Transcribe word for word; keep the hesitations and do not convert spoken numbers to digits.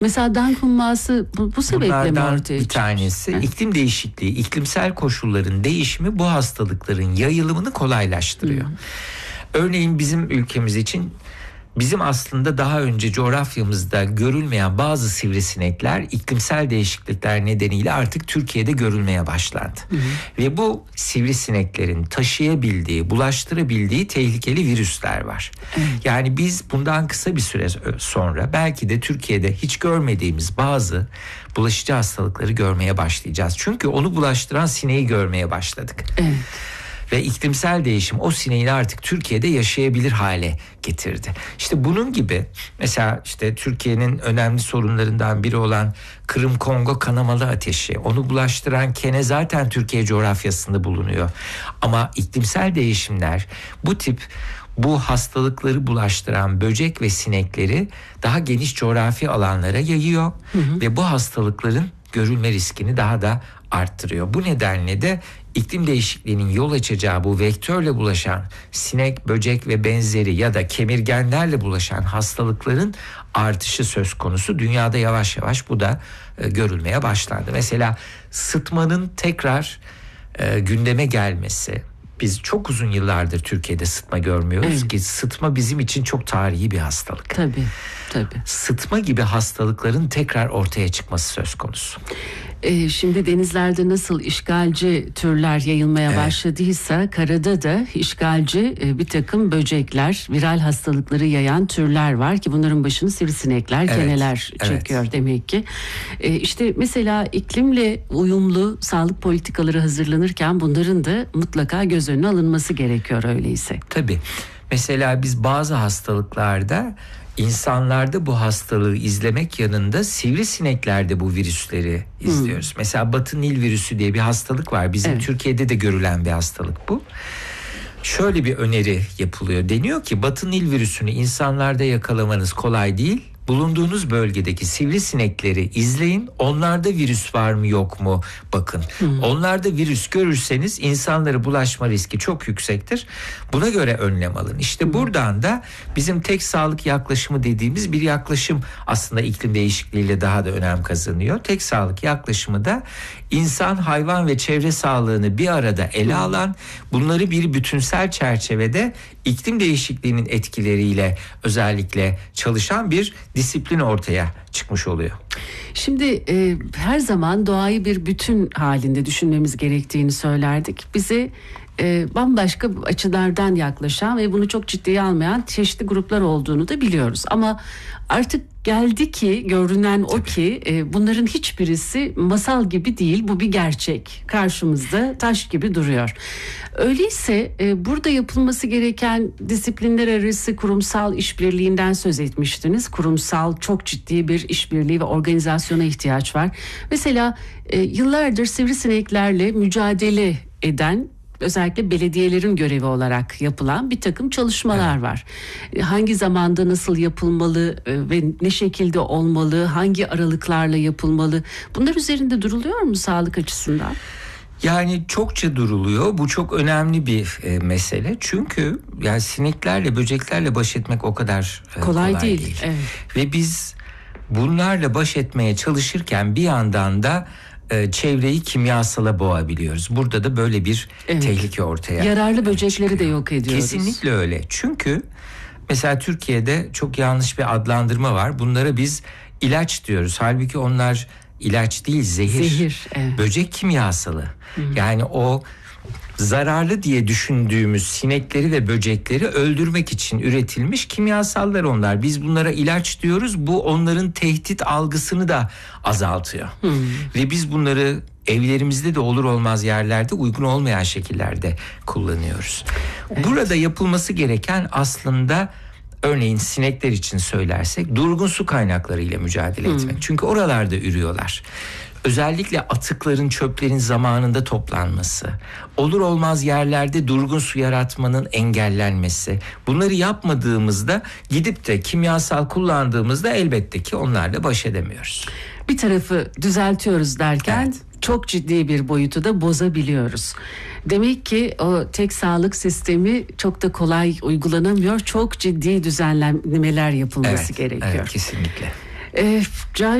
Mesela dank humması bu, bu sebeple mi Bunlardan ortaya bir tanesi He? iklim değişikliği, iklimsel koşulların değişimi bu hastalıkların yayılımını kolaylaştırıyor. Hmm. Örneğin bizim ülkemiz için bizim aslında daha önce coğrafyamızda görülmeyen bazı sivrisinekler iklimsel değişiklikler nedeniyle artık Türkiye'de görülmeye başlandı. Hı hı. Ve bu sivrisineklerin taşıyabildiği, bulaştırabildiği tehlikeli virüsler var. Hı. Yani biz bundan kısa bir süre sonra belki de Türkiye'de hiç görmediğimiz bazı bulaşıcı hastalıkları görmeye başlayacağız. Çünkü onu bulaştıran sineği görmeye başladık. Evet. Ve iklimsel değişim o sineği artık Türkiye'de yaşayabilir hale getirdi. İşte bunun gibi mesela işte Türkiye'nin önemli sorunlarından biri olan Kırım-Kongo kanamalı ateşi, onu bulaştıran kene zaten Türkiye coğrafyasında bulunuyor. Ama iklimsel değişimler bu tip bu hastalıkları bulaştıran böcek ve sinekleri daha geniş coğrafi alanlara yayıyor. Hı hı. Ve bu hastalıkların görülme riskini daha da arttırıyor. Bu nedenle de iklim değişikliğinin yol açacağı bu vektörle bulaşan sinek, böcek ve benzeri ya da kemirgenlerle bulaşan hastalıkların artışı söz konusu. Dünyada yavaş yavaş bu da e, görülmeye başlandı. Mesela sıtmanın tekrar e, gündeme gelmesi. Biz çok uzun yıllardır Türkiye'de sıtma görmüyoruz, evet. ki sıtma bizim için çok tarihi bir hastalık. Tabii, tabii. Sıtma gibi hastalıkların tekrar ortaya çıkması söz konusu. Ee, şimdi denizlerde nasıl işgalci türler yayılmaya evet. başladıysa karada da işgalci e, bir takım böcekler, viral hastalıkları yayan türler var ki bunların başını sivrisinekler, evet. keneler çekiyor evet. demek ki. Ee, işte mesela iklimle uyumlu sağlık politikaları hazırlanırken bunların da mutlaka göz önüne alınması gerekiyor öyleyse. Tabii. Mesela biz bazı hastalıklarda İnsanlarda bu hastalığı izlemek yanında sivrisineklerde bu virüsleri izliyoruz. Hmm. Mesela Batı Nil virüsü diye bir hastalık var. Bizim evet. Türkiye'de de görülen bir hastalık bu. Şöyle bir öneri yapılıyor. Deniyor ki Batı Nil virüsünü insanlarda yakalamanız kolay değil. Bulunduğunuz bölgedeki sivrisinekleri izleyin. Onlarda virüs var mı yok mu bakın. Hmm. Onlarda virüs görürseniz insanlara bulaşma riski çok yüksektir. Buna göre önlem alın. İşte hmm. buradan da bizim tek sağlık yaklaşımı dediğimiz bir yaklaşım aslında iklim değişikliğiyle daha da önem kazanıyor. Tek sağlık yaklaşımı da insan, hayvan ve çevre sağlığını bir arada ele alan, bunları bir bütünsel çerçevede iklim değişikliğinin etkileriyle özellikle çalışan bir disiplin ortaya çıkmış oluyor. Şimdi e, her zaman doğayı bir bütün halinde düşünmemiz gerektiğini söylerdik. Bize e, bambaşka açılardan yaklaşan ve bunu çok ciddiye almayan çeşitli gruplar olduğunu da biliyoruz. Ama artık geldi ki görünen o ki e, bunların hiçbirisi masal gibi değil, bu bir gerçek. Karşımızda taş gibi duruyor. Öyleyse e, burada yapılması gereken disiplinler arası kurumsal işbirliğinden söz etmiştiniz. Kurumsal çok ciddi bir işbirliği ve organizasyona ihtiyaç var. Mesela e, yıllardır sivrisineklerle mücadele eden, özellikle belediyelerin görevi olarak yapılan bir takım çalışmalar evet. var. Hangi zamanda nasıl yapılmalı ve ne şekilde olmalı, hangi aralıklarla yapılmalı? Bunlar üzerinde duruluyor mu sağlık açısından? Yani çokça duruluyor. Bu çok önemli bir e, mesele. Çünkü yani sineklerle, böceklerle baş etmek o kadar e, kolay, kolay değil. değil. Evet. Ve biz bunlarla baş etmeye çalışırken bir yandan da çevreyi kimyasala boğabiliyoruz. Burada da böyle bir evet. tehlike ortaya yararlı böcekleri çıkıyor. De yok ediyoruz. Kesinlikle öyle. Çünkü mesela Türkiye'de çok yanlış bir adlandırma var. Bunlara biz ilaç diyoruz. Halbuki onlar ilaç değil, zehir. Zehir, evet. Böcek kimyasalı. Hı. Yani o zararlı diye düşündüğümüz sinekleri ve böcekleri öldürmek için üretilmiş kimyasallar onlar. Biz bunlara ilaç diyoruz. Bu onların tehdit algısını da azaltıyor. Hmm. Ve biz bunları evlerimizde de olur olmaz yerlerde uygun olmayan şekillerde kullanıyoruz. Evet. Burada yapılması gereken aslında örneğin sinekler için söylersek durgun su kaynaklarıyla mücadele hmm. etmek. Çünkü oralarda ürüyorlar. Özellikle atıkların, çöplerin zamanında toplanması, olur olmaz yerlerde durgun su yaratmanın engellenmesi. Bunları yapmadığımızda gidip de kimyasal kullandığımızda elbette ki onlarla baş edemiyoruz. Bir tarafı düzeltiyoruz derken evet. çok ciddi bir boyutu da bozabiliyoruz. Demek ki o tek sağlık sistemi çok da kolay uygulanamıyor. Çok ciddi düzenlemeler yapılması evet, gerekiyor. Evet, kesinlikle. E, Cahit